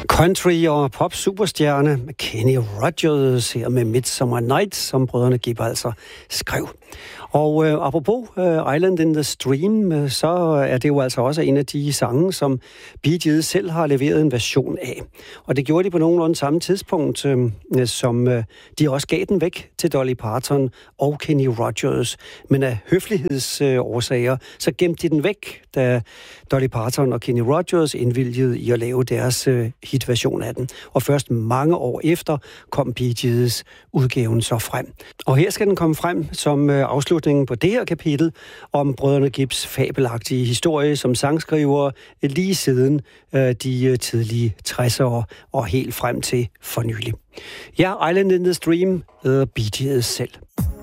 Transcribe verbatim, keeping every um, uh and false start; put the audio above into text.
Country- og pop-superstjerne Kenny Rogers her med Midsummer Night, som brødrene Gibb altså skrev. Og øh, apropos øh, Island in the Stream, øh, så er det jo altså også en af de sange, som Bee Gees selv har leveret en version af. Og det gjorde de på nogenlunde samme tidspunkt, øh, som øh, de også gav den væk til Dolly Parton og Kenny Rogers. Men af høflighedsårsager, øh, så gemte de den væk, da Dolly Parton og Kenny Rogers indvilgede i at lave deres øh, hitversion af den. Og først mange år efter kom Bee Gees udgaven så frem. Og her skal den komme frem som øh, afslutningen på det her kapitel om brødrene Gibbs fabelagtige historie som sangskrivere lige siden øh, de tidlige tressere og helt frem til for nylig. Ja, Island in the Stream hedder Bee Gees selv.